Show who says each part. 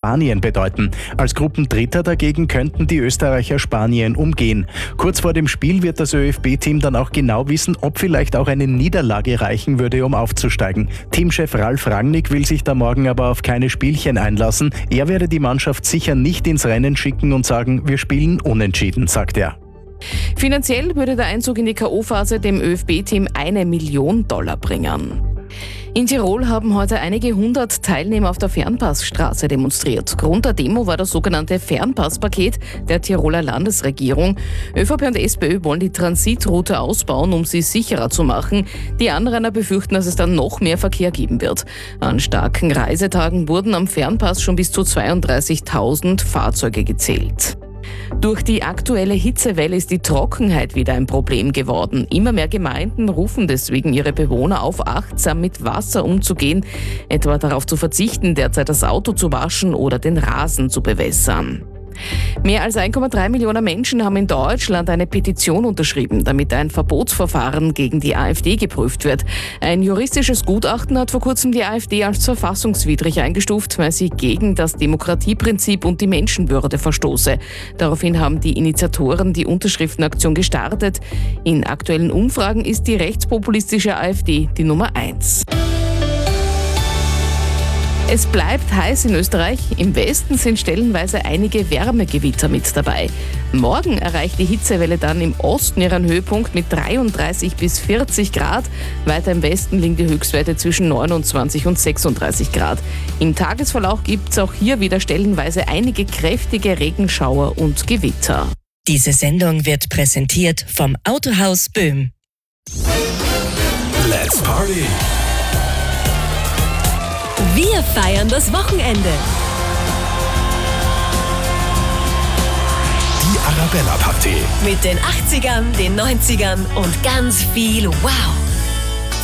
Speaker 1: Spanien bedeuten. Als Gruppendritter dagegen könnten die Österreicher Spanien umgehen. Kurz vor dem Spiel wird das ÖFB-Team dann auch genau wissen, ob vielleicht auch eine Niederlage reichen würde, um aufzusteigen. Teamchef Ralf Rangnick will sich da morgen aber auf keine Spielchen einlassen. Er werde die Mannschaft sicher nicht ins Rennen schicken und sagen, wir spielen unentschieden, sagt er.
Speaker 2: Finanziell würde der Einzug in die K.O.-Phase dem ÖFB-Team $1 Million bringen. In Tirol haben heute einige hundert Teilnehmer auf der Fernpassstraße demonstriert. Grund der Demo war das sogenannte Fernpasspaket der Tiroler Landesregierung. ÖVP und SPÖ wollen die Transitroute ausbauen, um sie sicherer zu machen. Die Anrainer befürchten, dass es dann noch mehr Verkehr geben wird. An starken Reisetagen wurden am Fernpass schon bis zu 32.000 Fahrzeuge gezählt. Durch die aktuelle Hitzewelle ist die Trockenheit wieder ein Problem geworden. Immer mehr Gemeinden rufen deswegen ihre Bewohner auf, achtsam mit Wasser umzugehen, etwa darauf zu verzichten, derzeit das Auto zu waschen oder den Rasen zu bewässern. Mehr als 1,3 Millionen Menschen haben in Deutschland eine Petition unterschrieben, damit ein Verbotsverfahren gegen die AfD geprüft wird. Ein juristisches Gutachten hat vor kurzem die AfD als verfassungswidrig eingestuft, weil sie gegen das Demokratieprinzip und die Menschenwürde verstoße. Daraufhin haben die Initiatoren die Unterschriftenaktion gestartet. In aktuellen Umfragen ist die rechtspopulistische AfD die Nummer 1. Es bleibt heiß in Österreich. Im Westen sind stellenweise einige Wärmegewitter mit dabei. Morgen erreicht die Hitzewelle dann im Osten ihren Höhepunkt mit 33 bis 40 Grad. Weiter im Westen liegen die Höchstwerte zwischen 29 und 36 Grad. Im Tagesverlauf gibt es auch hier wieder stellenweise einige kräftige Regenschauer und Gewitter.
Speaker 3: Diese Sendung wird präsentiert vom Autohaus Böhm.
Speaker 4: Let's Party!
Speaker 3: Wir feiern das Wochenende.
Speaker 4: Die Arabella Party.
Speaker 3: Mit den 80ern, den 90ern und ganz viel Wow.